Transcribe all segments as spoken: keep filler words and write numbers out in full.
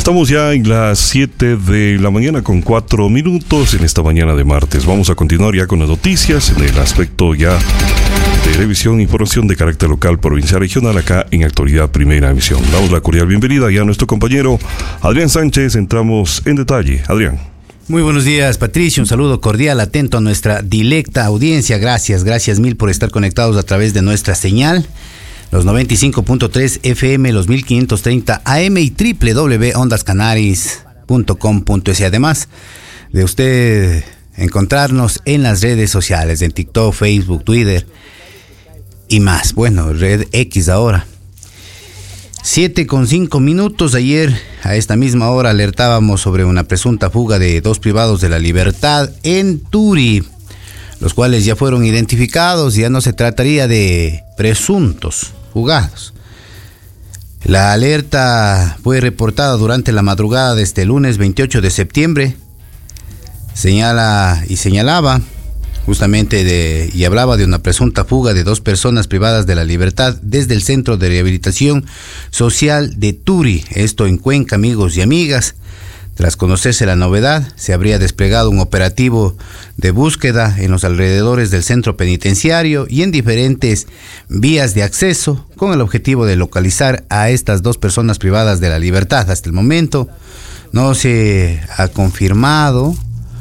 Estamos ya en las siete de la mañana con cuatro minutos en esta mañana de martes. Vamos a continuar ya con las noticias en el aspecto ya de revisión e información de carácter local, provincial, regional, acá en Actualidad Primera Emisión. Damos la cordial bienvenida ya a nuestro compañero Adrián Sánchez. Entramos en detalle. Adrián. Muy buenos días, Patricio. Un saludo cordial, atento a nuestra directa audiencia. Gracias, gracias mil por estar conectados a través de nuestra señal. Los noventa y cinco punto tres F M, los mil quinientos treinta A M y doble u doble u doble u punto ondas canaris punto com punto es. Además de usted encontrarnos en las redes sociales, en TikTok, Facebook, Twitter y más. Bueno, Red X ahora. siete con cinco minutos. Ayer a esta misma hora alertábamos sobre una presunta fuga de dos privados de la libertad en Turi, los cuales ya fueron identificados. Ya no se trataría de presuntos fugados. La alerta fue reportada durante la madrugada de este lunes veintiocho de septiembre. Señala y señalaba justamente de, y hablaba de una presunta fuga de dos personas privadas de la libertad desde el Centro de Rehabilitación Social de Turi, esto en Cuenca, amigos y amigas. Tras conocerse la novedad, se habría desplegado un operativo de búsqueda en los alrededores del centro penitenciario y en diferentes vías de acceso con el objetivo de localizar a estas dos personas privadas de la libertad. Hasta el momento no se ha confirmado,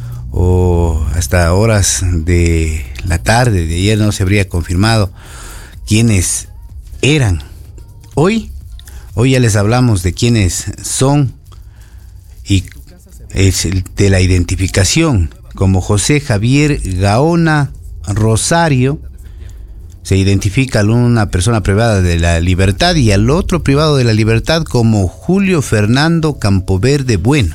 o hasta horas de la tarde de ayer no se habría confirmado quiénes eran. Hoy, hoy ya les hablamos de quiénes son y es de la identificación como José Javier Gaona Rosario. Se identifica a una persona privada de la libertad y al otro privado de la libertad como Julio Fernando Campoverde Bueno.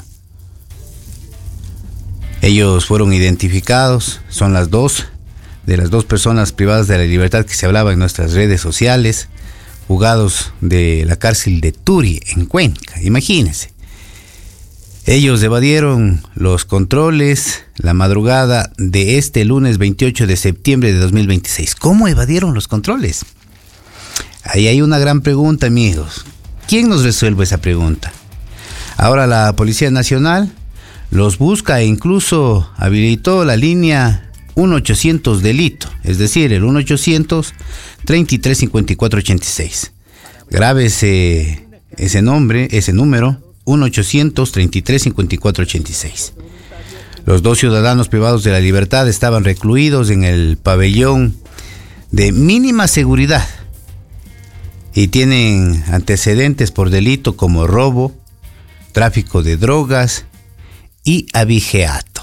Ellos fueron identificados, son las dos de las dos personas privadas de la libertad que se hablaba en nuestras redes sociales, fugados de la cárcel de Turi en Cuenca. Imagínense. Ellos evadieron los controles la madrugada de este lunes veintiocho de septiembre de dos mil veintiséis. ¿Cómo evadieron los controles? Ahí hay una gran pregunta, amigos. ¿Quién nos resuelve esa pregunta? Ahora la Policía Nacional los busca e incluso habilitó la línea uno ochocientos delito, es decir, el uno ochocientos treinta y tres cincuenta y cuatro ochenta y seis. Grábese ese nombre, ese número, uno ochocientos treinta y tres cincuenta y cuatro ochenta y seis. Los dos ciudadanos privados de la libertad estaban recluidos en el pabellón de mínima seguridad y tienen antecedentes por delito como robo, tráfico de drogas y abigeato.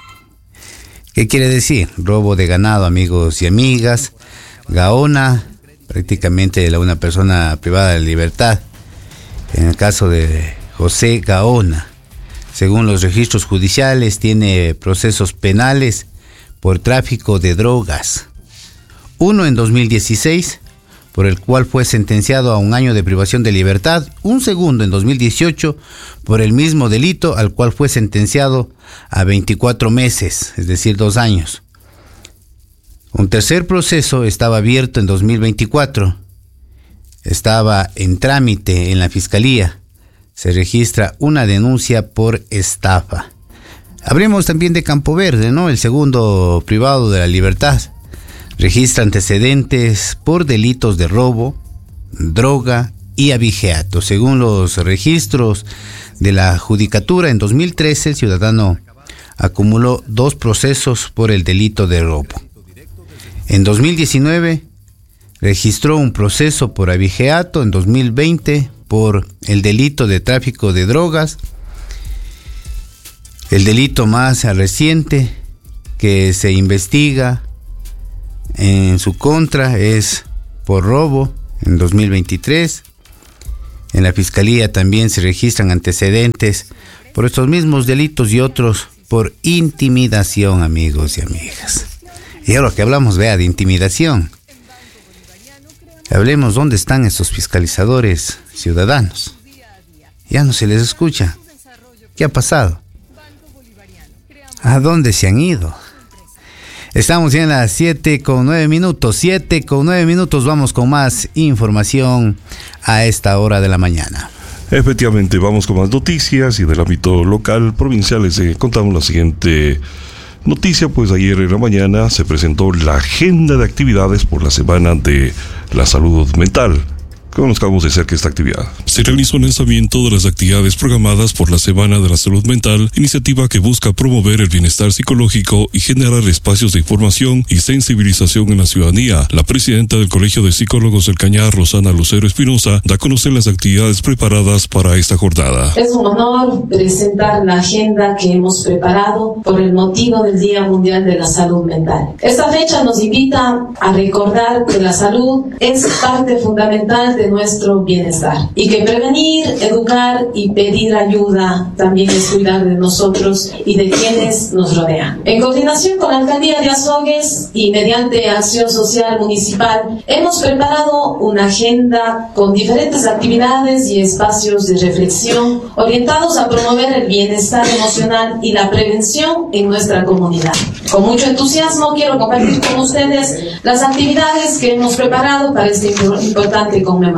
¿Qué quiere decir? Robo de ganado, amigos y amigas. Gaona, prácticamente una persona privada de libertad. En el caso de José Gaona, según los registros judiciales, tiene procesos penales por tráfico de drogas. Uno en dos mil dieciséis, por el cual fue sentenciado a un año de privación de libertad. Un segundo en dos mil dieciocho, por el mismo delito, al cual fue sentenciado a veinticuatro meses, es decir, dos años. Un tercer proceso estaba abierto en dos mil veinticuatro. Estaba en trámite en la Fiscalía. Se registra una denuncia por estafa. Hablemos también de Campoverde, ¿no? El segundo privado de la libertad. Registra antecedentes por delitos de robo, droga y abigeato. Según los registros de la Judicatura, en dos mil trece el ciudadano acumuló dos procesos por el delito de robo. En dos mil diecinueve registró un proceso por abigeato, en dos mil veinte por el delito de tráfico de drogas. El delito más reciente que se investiga en su contra es por robo en dos mil veintitrés. En la Fiscalía también se registran antecedentes por estos mismos delitos y otros por intimidación, amigos y amigas. Y ahora que hablamos, vea, de intimidación, hablemos dónde están estos fiscalizadores ciudadanos. Ya no se les escucha. ¿Qué ha pasado? ¿A dónde se han ido? Estamos ya en las siete con nueve minutos, siete con nueve minutos, vamos con más información a esta hora de la mañana. Efectivamente, vamos con más noticias y del ámbito local, provincial. Les eh, contamos la siguiente noticia. Pues ayer en la mañana se presentó la agenda de actividades por la Semana de la Salud Mental. Conozcamos de cerca esta actividad. Se realizó el lanzamiento de las actividades programadas por la Semana de la Salud Mental, iniciativa que busca promover el bienestar psicológico y generar espacios de información y sensibilización en la ciudadanía. La presidenta del Colegio de Psicólogos del Cañar, Rosana Lucero Espinosa, da a conocer las actividades preparadas para esta jornada. Es un honor presentar la agenda que hemos preparado por el motivo del Día Mundial de la Salud Mental. Esta fecha nos invita a recordar que la salud es parte fundamental de de nuestro bienestar y que prevenir, educar y pedir ayuda también es cuidar de nosotros y de quienes nos rodean. En coordinación con la Alcaldía de Azogues y mediante Acción Social Municipal hemos preparado una agenda con diferentes actividades y espacios de reflexión orientados a promover el bienestar emocional y la prevención en nuestra comunidad. Con mucho entusiasmo quiero compartir con ustedes las actividades que hemos preparado para este importante conmemoración.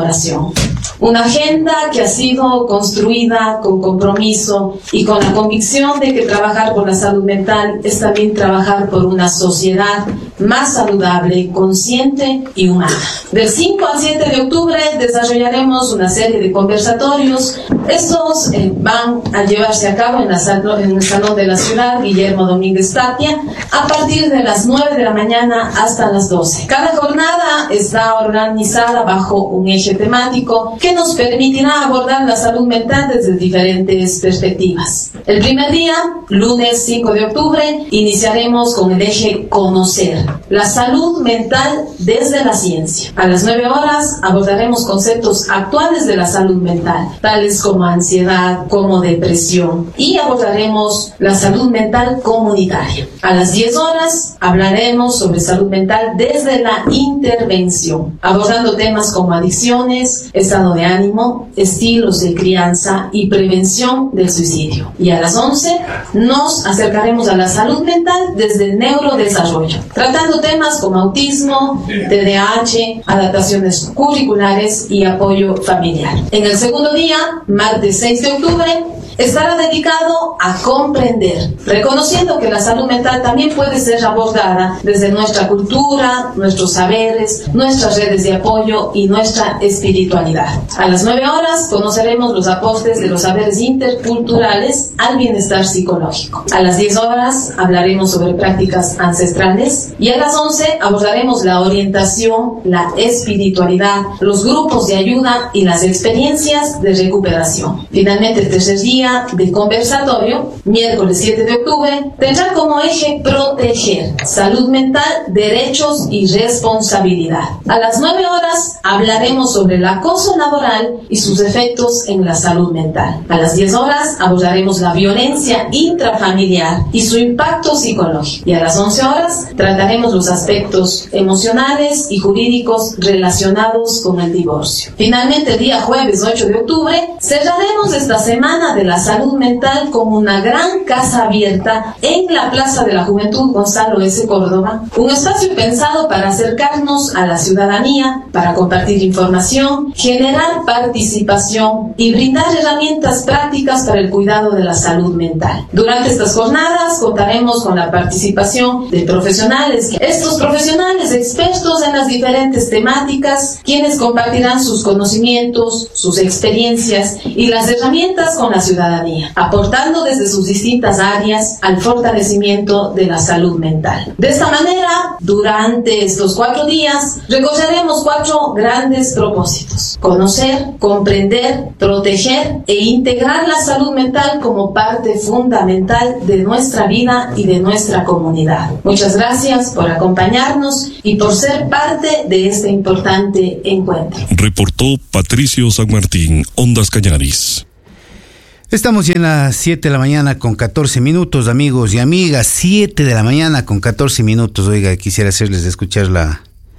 Una agenda que ha sido construida con compromiso y con la convicción de que trabajar por la salud mental es también trabajar por una sociedad más saludable, consciente y humana. Del cinco al siete de octubre desarrollaremos una serie de conversatorios. Estos eh, van a llevarse a cabo en, la sal- en el Salón de la Ciudad Guillermo Domínguez Tapia a partir de las nueve de la mañana hasta las doce. Cada jornada está organizada bajo un eje temático que nos permitirá abordar la salud mental desde diferentes perspectivas. El primer día, lunes cinco de octubre, iniciaremos con el eje conocer, la salud mental desde la ciencia. A las nueve horas abordaremos conceptos actuales de la salud mental, tales como ansiedad, como depresión, y abordaremos la salud mental comunitaria. A las diez horas hablaremos sobre salud mental desde la intervención, abordando temas como adicciones, estado de ánimo, estilos de crianza y prevención del suicidio. Y a las once nos acercaremos a la salud mental desde el neurodesarrollo, tratando temas como autismo, T D A H, adaptaciones curriculares y apoyo familiar. En el segundo día, martes seis de octubre, estará dedicado a comprender, reconociendo que la salud mental también puede ser abordada desde nuestra cultura, nuestros saberes, nuestras redes de apoyo y nuestra espiritualidad. A las nueve horas conoceremos los aportes de los saberes interculturales al bienestar psicológico. A las diez horas hablaremos sobre prácticas ancestrales y a las once abordaremos la orientación, la espiritualidad, los grupos de ayuda y las experiencias de recuperación. Finalmente, el tercer día de conversatorio, miércoles siete de octubre, tendrá como eje proteger, salud mental, derechos y responsabilidad. A las nueve horas hablaremos sobre el acoso laboral y sus efectos en la salud mental. A las diez horas abordaremos la violencia intrafamiliar y su impacto psicológico. Y a las once horas trataremos los aspectos emocionales y jurídicos relacionados con el divorcio. Finalmente, el día jueves ocho de octubre, cerraremos esta semana de la salud mental con una gran casa abierta en la Plaza de la Juventud Gonzalo S. Córdoba, un espacio pensado para acercarnos a la ciudadanía, para compartir información, generar participación y brindar herramientas prácticas para el cuidado de la salud mental. Durante estas jornadas contaremos con la participación de profesionales, estos profesionales expertos en las diferentes temáticas, quienes compartirán sus conocimientos, sus experiencias y las herramientas con la ciudadanía, aportando desde sus distintas áreas al fortalecimiento de la salud mental. De esta manera, durante estos cuatro días, recorreremos cuatro grandes propósitos: conocer, comprender, proteger e integrar la salud mental como parte fundamental de nuestra vida y de nuestra comunidad. Muchas gracias por acompañarnos y por ser parte de este importante encuentro. Reportó Patricio San Martín, Ondas Cañaris. Estamos ya en las siete de la mañana con catorce minutos, amigos y amigas. siete de la mañana con catorce minutos. Oiga, quisiera hacerles escuchar la,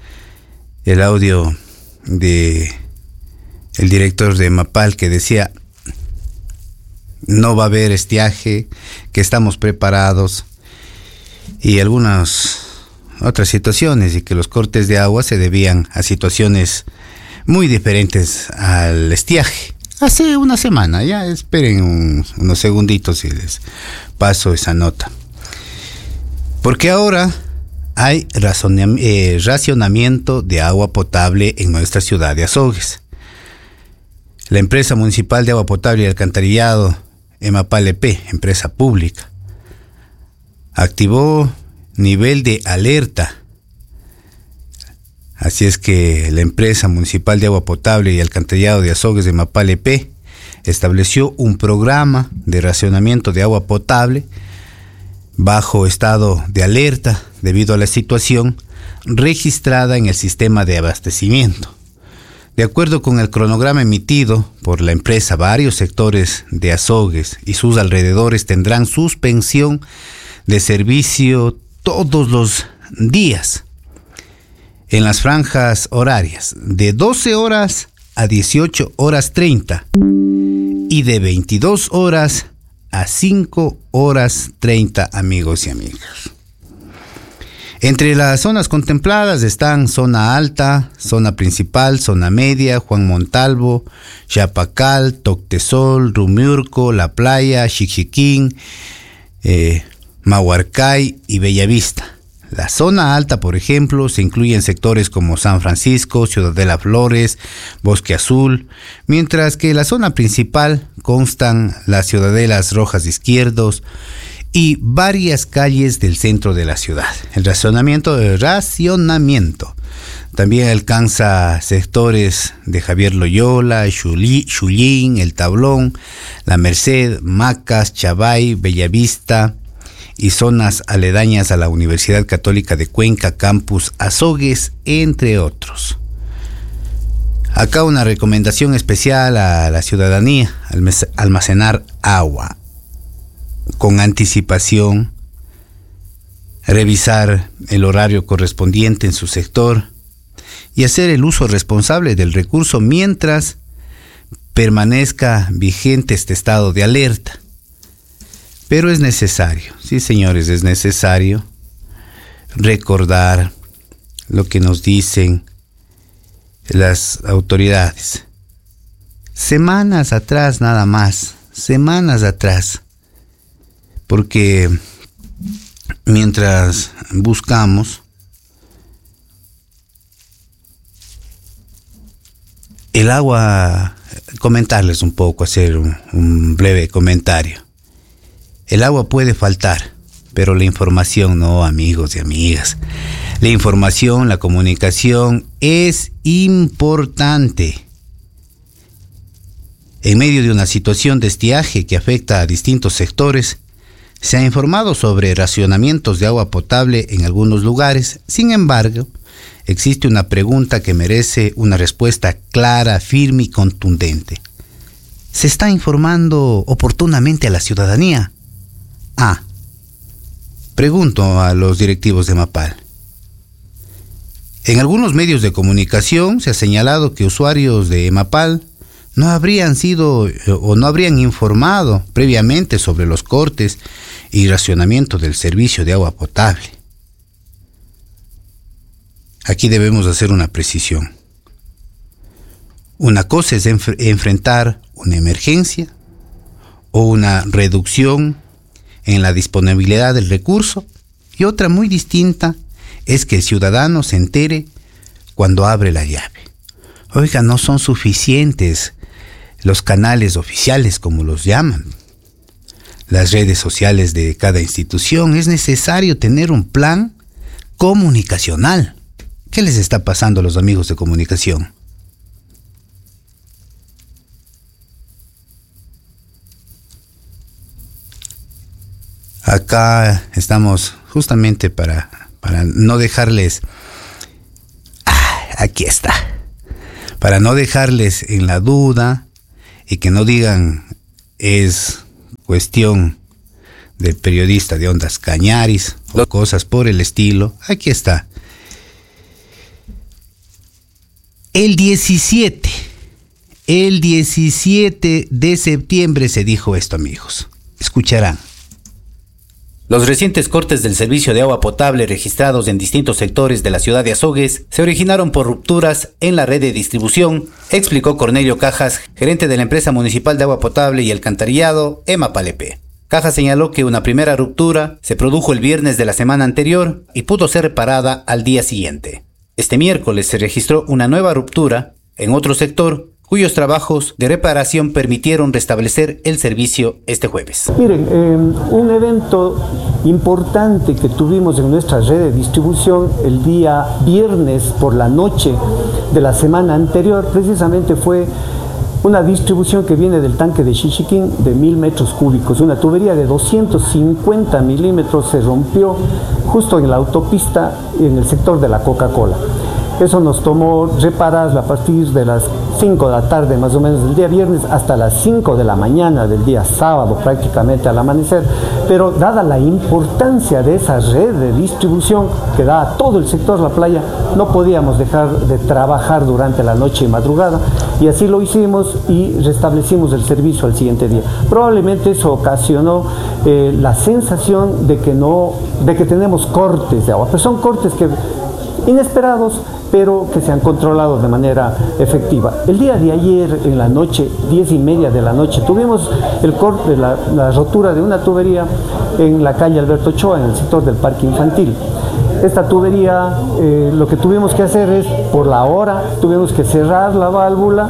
el audio de el director de MAPAL, que decía: no va a haber estiaje, que estamos preparados, y algunas otras situaciones, y que los cortes de agua se debían a situaciones muy diferentes al estiaje. Hace una semana, ya esperen un, unos segunditos y les paso esa nota. Porque ahora hay razonam- eh, racionamiento de agua potable en nuestra ciudad de Azogues. La empresa municipal de agua potable y alcantarillado, EMAPAL-E P, empresa pública, activó nivel de alerta. Así es que la empresa municipal de agua potable y alcantarillado de Azogues de EMAPAL-E P estableció un programa de racionamiento de agua potable bajo estado de alerta debido a la situación registrada en el sistema de abastecimiento. De acuerdo con el cronograma emitido por la empresa, varios sectores de Azogues y sus alrededores tendrán suspensión de servicio todos los días en las franjas horarias de doce horas a dieciocho horas treinta y de veintidós horas a cinco horas treinta, amigos y amigas. Entre las zonas contempladas están zona alta, zona principal, zona media, Juan Montalvo, Chapacal, Toctesol, Rumiurco, La Playa, Xixiquín, eh, Mahuarcay y Bellavista. La zona alta, por ejemplo, se incluyen sectores como San Francisco, Ciudadela Flores, Bosque Azul, mientras que la zona principal constan las ciudadelas Rojas Izquierdos y varias calles del centro de la ciudad. El racionamiento, el racionamiento también alcanza sectores de Javier Loyola, Chullín, El Tablón, La Merced, Macas, Chavay, Bellavista y zonas aledañas a la Universidad Católica de Cuenca, Campus Azogues, entre otros. Acá una recomendación especial a la ciudadanía: almacenar agua con anticipación, revisar el horario correspondiente en su sector y hacer el uso responsable del recurso mientras permanezca vigente este estado de alerta. Pero es necesario, sí señores, es necesario recordar lo que nos dicen las autoridades. Semanas atrás nada más, semanas atrás. Porque mientras buscamos el agua, comentarles un poco, hacer un, un breve comentario. El agua puede faltar, pero la información no, amigos y amigas. La información, la comunicación es importante. En medio de una situación de estiaje que afecta a distintos sectores, se ha informado sobre racionamientos de agua potable en algunos lugares. Sin embargo, existe una pregunta que merece una respuesta clara, firme y contundente. ¿Se está informando oportunamente a la ciudadanía? Ah, pregunto a los directivos de EMAPAL. En algunos medios de comunicación se ha señalado que usuarios de EMAPAL no habrían sido o no habrían informado previamente sobre los cortes y racionamiento del servicio de agua potable. Aquí debemos hacer una precisión. Una cosa es enf- enfrentar una emergencia o una reducción en la disponibilidad del recurso, y otra muy distinta es que el ciudadano se entere cuando abre la llave. Oiga, no son suficientes los canales oficiales, como los llaman, las redes sociales de cada institución. Es necesario tener un plan comunicacional. ¿Qué les está pasando a los amigos de comunicación? Acá estamos justamente para, para no dejarles... Ah, aquí está. Para no dejarles en la duda y que no digan es cuestión del periodista de Ondas Cañaris o cosas por el estilo. Aquí está. El diecisiete, el diecisiete de septiembre se dijo esto, amigos. Escucharán. Los recientes cortes del servicio de agua potable registrados en distintos sectores de la ciudad de Azogues se originaron por rupturas en la red de distribución, explicó Cornelio Cajas, gerente de la empresa municipal de agua potable y alcantarillado, EMAPALEP. Cajas señaló que una primera ruptura se produjo el viernes de la semana anterior y pudo ser reparada al día siguiente. Este miércoles se registró una nueva ruptura en otro sector, cuyos trabajos de reparación permitieron restablecer el servicio este jueves. Miren, eh, un evento importante que tuvimos en nuestra red de distribución el día viernes por la noche de la semana anterior, precisamente fue una distribución que viene del tanque de Xixiquín de mil metros cúbicos. Una tubería de doscientos cincuenta milímetros se rompió justo en la autopista en el sector de la Coca-Cola. Eso nos tomó repararla a partir de las cinco de la tarde más o menos del día viernes hasta las cinco de la mañana del día sábado, prácticamente al amanecer. Pero dada la importancia de esa red de distribución que da a todo el sector La Playa, no podíamos dejar de trabajar durante la noche y madrugada, y así lo hicimos y restablecimos el servicio al siguiente día. Probablemente eso ocasionó eh, la sensación de que, no, de que tenemos cortes de agua, pero son cortes que inesperados, pero que se han controlado de manera efectiva. El día de ayer, en la noche, diez y media de la noche, tuvimos el corte, la, la rotura de una tubería en la calle Alberto Ochoa, en el sector del parque infantil. Esta tubería, eh, lo que tuvimos que hacer es, por la hora, tuvimos que cerrar la válvula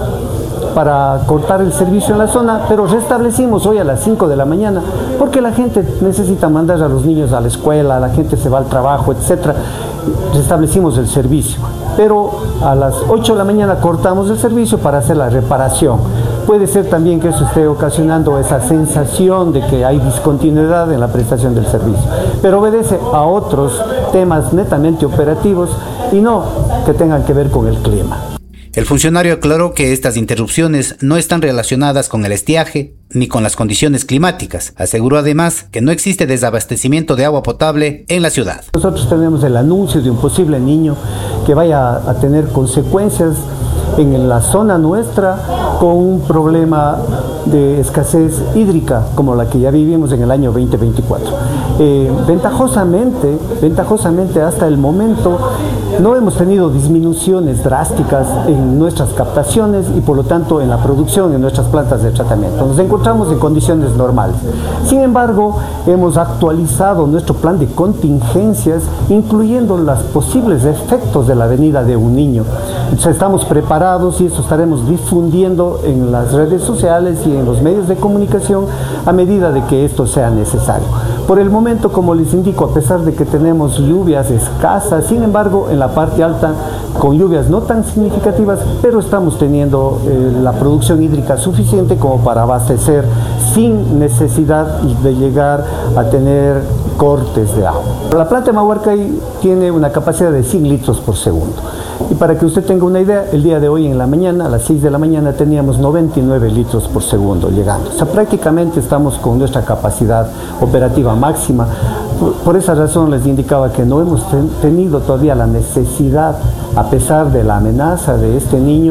para cortar el servicio en la zona, pero restablecimos hoy a las cinco de la mañana, porque la gente necesita mandar a los niños a la escuela, la gente se va al trabajo, etcétera. Restablecimos el servicio, pero a las ocho de la mañana cortamos el servicio para hacer la reparación. Puede ser también que eso esté ocasionando esa sensación de que hay discontinuidad en la prestación del servicio, pero obedece a otros temas netamente operativos y no que tengan que ver con el clima. El funcionario aclaró que estas interrupciones no están relacionadas con el estiaje ni con las condiciones climáticas. Aseguró además que no existe desabastecimiento de agua potable en la ciudad. Nosotros tenemos el anuncio de un posible niño que vaya a tener consecuencias en la zona nuestra con un problema de escasez hídrica como la que ya vivimos en el año veinte veinticuatro. Eh, ventajosamente, ventajosamente hasta el momento no hemos tenido disminuciones drásticas en nuestras captaciones y por lo tanto en la producción en nuestras plantas de tratamiento. Nos encontramos en condiciones normales. Sin embargo, hemos actualizado nuestro plan de contingencias incluyendo los posibles efectos de la venida de un niño. Entonces, estamos preparados y eso estaremos difundiendo en las redes sociales y en los medios de comunicación a medida de que esto sea necesario. Por el momento, como les indico, a pesar de que tenemos lluvias escasas, sin embargo, en la parte alta, con lluvias no tan significativas, pero estamos teniendo eh, la producción hídrica suficiente como para abastecer sin necesidad de llegar a tener cortes de agua. La planta de Mahuarcay tiene una capacidad de cien litros por segundo. Y para que usted tenga una idea, el día de hoy en la mañana, a las seis de la mañana, teníamos noventa y nueve litros por segundo llegando. O sea, prácticamente estamos con nuestra capacidad operativa máxima. Por, por esa razón les indicaba que no hemos ten, tenido todavía la necesidad, a pesar de la amenaza de este niño,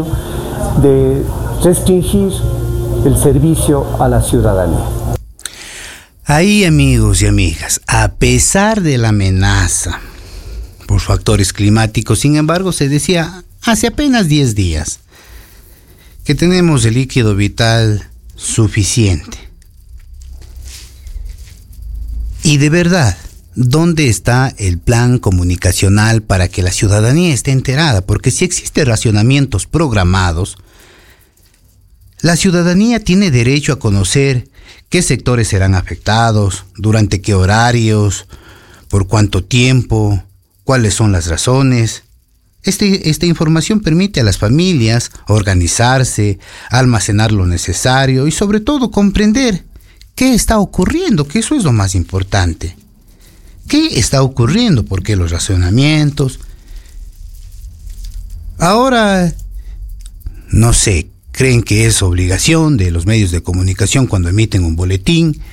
de restringir el servicio a la ciudadanía. Ahí, amigos y amigas, a pesar de la amenaza por factores climáticos, sin embargo, se decía hace apenas diez días que tenemos el líquido vital suficiente. Y de verdad, ¿dónde está el plan comunicacional para que la ciudadanía esté enterada? Porque si existen racionamientos programados, la ciudadanía tiene derecho a conocer qué sectores serán afectados, durante qué horarios, por cuánto tiempo, cuáles son las razones. Este, esta información permite a las familias organizarse, almacenar lo necesario y sobre todo comprender qué está ocurriendo, que eso es lo más importante. ¿Qué está ocurriendo? ¿Por qué los racionamientos? Ahora, no sé, creen que es obligación de los medios de comunicación cuando emiten un boletín